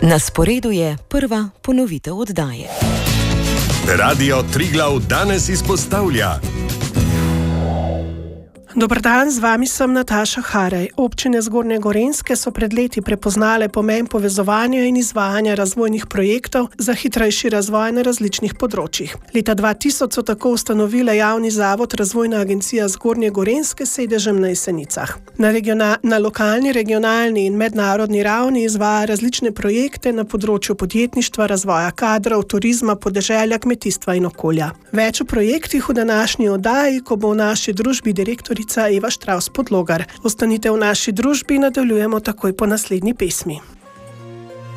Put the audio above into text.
Na sporedu je prva ponovitev oddaje. Radio Triglav danes izpostavlja. Dober dan, z vami sem Nataša Harej. Občine Zgornje Gorenjske so pred leti prepoznale pomen povezovanja in izvajanja razvojnih projektov za hitrejši razvoj na različnih področjih. Leta 2000 so tako ustanovile javni zavod Razvojna agencija Zgornje Gorenjske s sedežem na Jesenicah. Na lokalni, regionalni in mednarodni ravni izvaja različne projekte na področju podjetništva, razvoja kadrov, turizma, podeželja, kmetijstva in okolja. Več o projektih v današnji oddaji, ko bo v naši družbi direktorica Eva Štravs Podlogar. Ostanite v naši družbi, nadaljujemo takoj po naslednji pesmi.